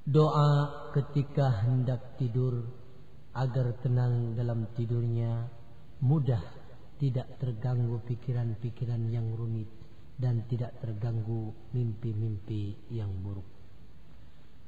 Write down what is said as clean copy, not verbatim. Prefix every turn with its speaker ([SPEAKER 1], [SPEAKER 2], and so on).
[SPEAKER 1] Doa ketika hendak tidur agar tenang dalam tidurnya, mudah, tidak terganggu pikiran-pikiran yang rumit dan tidak terganggu mimpi-mimpi yang buruk.